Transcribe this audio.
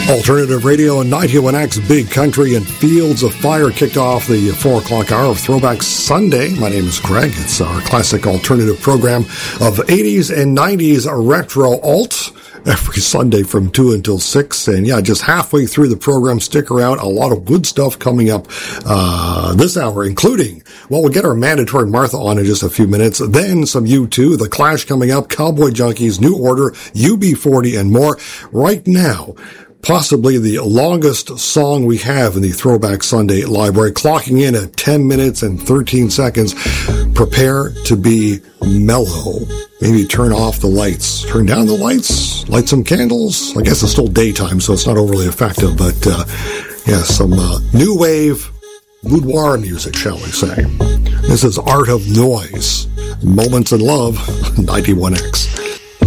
Alternative Radio and 91X Big Country and Fields of Fire kicked off the 4 o'clock hour of Throwback Sunday. My name is Greg. It's our classic alternative program of 80s and 90s retro alt every Sunday from 2 until 6. And yeah, just halfway through the program, stick around. A lot of good stuff coming up this hour, including, well, we'll get our mandatory Martha on in just a few minutes. Then some U2, The Clash coming up, Cowboy Junkies, New Order, UB40, and more. Right now, possibly the longest song we have in the Throwback Sunday library, clocking in at 10 minutes and 13 seconds. Prepare to be mellow. Maybe turn off the lights. Turn down the lights. Light some candles. I guess it's still daytime, so it's not overly effective, but yeah, some new wave boudoir music, shall we say. This is Art of Noise. Moments in Love, 91X.